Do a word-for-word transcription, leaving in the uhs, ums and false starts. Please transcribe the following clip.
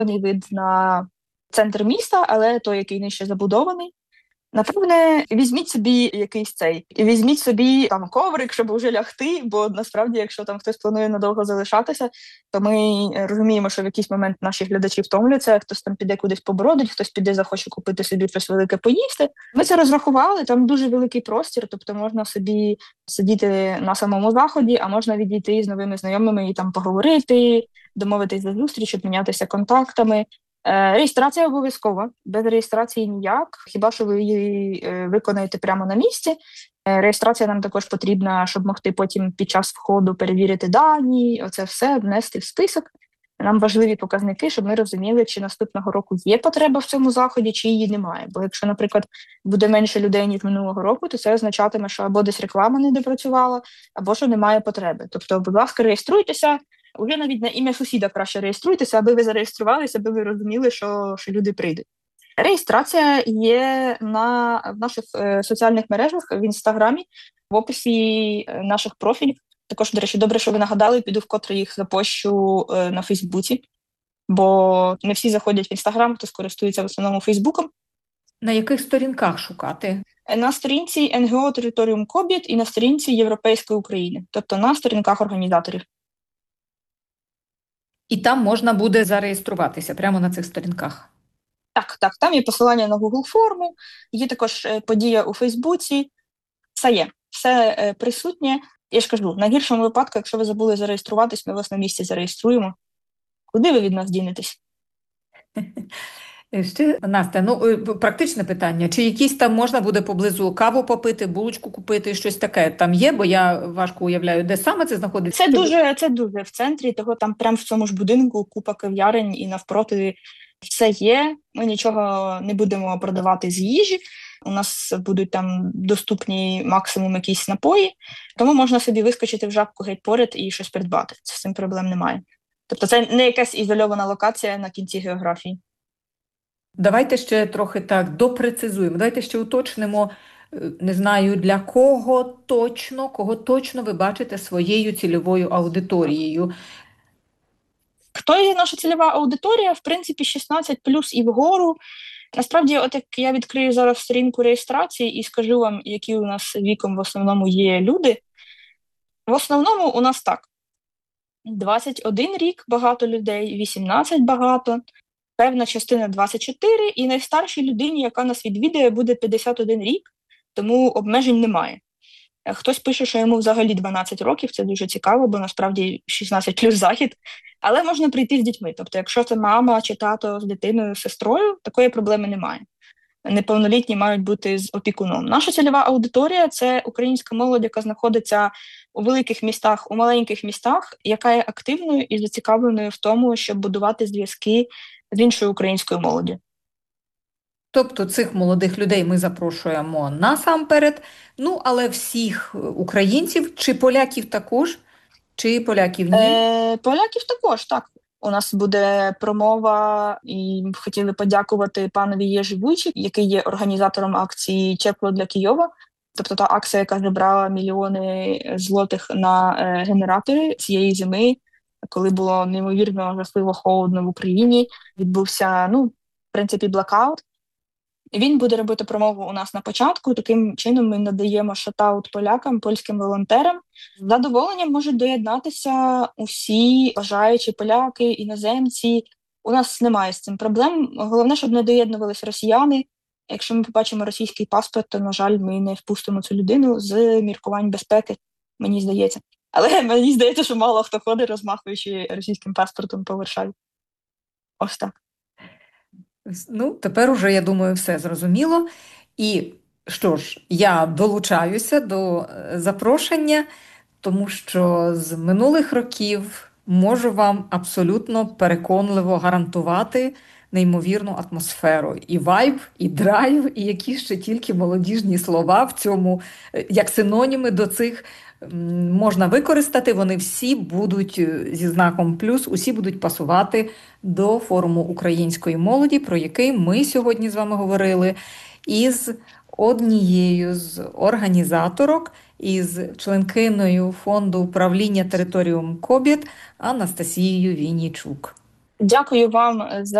вид на центр міста, але той, який нижче забудований. Напевне, візьміть собі якийсь цей, і візьміть собі там коврик, щоб вже лягти, бо насправді, якщо там хтось планує надовго залишатися, то ми розуміємо, що в якийсь момент наші глядачі втомляться, хтось там піде кудись побородить, хтось піде захоче купити собі щось велике поїсти. Ми це розрахували, там дуже великий простір, тобто можна собі сидіти на самому заході, а можна відійти з новими знайомими і там поговорити, домовитись за зустріч, обмінятися контактами. Реєстрація обов'язкова, без реєстрації ніяк, хіба що ви її виконаєте прямо на місці. Реєстрація нам також потрібна, щоб могти потім під час входу перевірити дані, оце все внести в список. Нам важливі показники, щоб ми розуміли, чи наступного року є потреба в цьому заході, чи її немає. Бо якщо, наприклад, буде менше людей, ніж минулого року, то це означатиме, що або десь реклама не допрацювала, або що немає потреби. Тобто, будь ласка, реєструйтеся. Уже навіть на ім'я сусіда краще реєструйтеся, аби ви зареєструвалися, аби ви розуміли, що, що люди прийдуть. Реєстрація є на, в наших е, соціальних мережах, в Інстаграмі, в описі е, наших профілів. Також, до речі, добре, що ви нагадали, піду вкотре їх запощу е, на Фейсбуці, бо не всі заходять в Інстаграм, хто скористується в основному Фейсбуком. На яких сторінках шукати? На сторінці ен ге о «Територіум Кобєт» і на сторінці Європейської України, тобто на сторінках організаторів. І там можна буде зареєструватися прямо на цих сторінках? Так, так, там є посилання на Google форму, є також подія у Фейсбуці, все є, все е, присутнє. Я ж кажу, на гіршому випадку, якщо ви забули зареєструватись, ми вас на місці зареєструємо. Куди ви від нас дінетесь? Ще, Настя, ну, практичне питання. Чи якісь там можна буде поблизу каву попити, булочку купити, щось таке там є? Бо я важко уявляю, де саме це знаходиться. Це дуже, це дуже в центрі, того там прямо в цьому ж будинку купа кав'ярень і навпроти все є. Ми нічого не будемо продавати з їжі. У нас будуть там доступні максимум якісь напої, тому можна собі вискочити в жабку геть поряд і щось придбати. З цим проблем немає. Тобто це не якась ізольована локація на кінці географії. Давайте ще трохи так допрецизуємо, давайте ще уточнимо, не знаю, для кого точно, кого точно ви бачите своєю цільовою аудиторією. Хто є наша цільова аудиторія? В принципі, шістнадцять плюс і вгору. Насправді, от як я відкрию зараз сторінку реєстрації і скажу вам, які у нас віком в основному є люди. В основному у нас так. двадцять один рік багато людей, вісімнадцять багато, певна частина двадцять чотири, і найстаршій людині, яка нас відвідує, буде п'ятдесят один рік, тому обмежень немає. Хтось пише, що йому взагалі дванадцять років, це дуже цікаво, бо насправді шістнадцять плюс захід, але можна прийти з дітьми. Тобто, якщо це мама чи тато з дитиною, з сестрою, такої проблеми немає. Неповнолітні мають бути з опікуном. Наша цільова аудиторія – це українська молодь, яка знаходиться у великих містах, у маленьких містах, яка є активною і зацікавленою в тому, щоб будувати зв'язки з іншою українською молоддю. Тобто цих молодих людей ми запрошуємо насамперед, ну, але всіх українців, чи поляків також, чи поляків ні? Е, поляків також, так. У нас буде промова, і хотіли подякувати панові Єжі Вуйчик, який є організатором акції «Тепло для Києва». Тобто та акція, яка зібрала мільйони злотих на е, генератори цієї зими, коли було неймовірно жахливо холодно в Україні, відбувся, ну, в принципі, блокаут. Він буде робити промову у нас на початку. Таким чином ми надаємо шатаут полякам, польським волонтерам. З задоволенням можуть доєднатися усі бажаючі поляки, іноземці. У нас немає з цим проблем. Головне, щоб не доєднувалися росіяни. Якщо ми побачимо російський паспорт, то, на жаль, ми не впустимо цю людину з міркувань безпеки, мені здається. Але мені здається, що мало хто ходить, розмахуючи російським паспортом по Варшаві. Ось так. Ну, тепер уже, я думаю, все зрозуміло. І що ж, я долучаюся до запрошення, тому що з минулих років можу вам абсолютно переконливо гарантувати неймовірну атмосферу. І вайб, і драйв, і які ще тільки молодіжні слова в цьому, як синоніми до цих можна використати, вони всі будуть зі знаком плюс, усі будуть пасувати до форуму української молоді, про який ми сьогодні з вами говорили, із однією з організаторок, із членкиною фонду управління «Територіум Кобєт» Анастасією Віннічук. Дякую вам за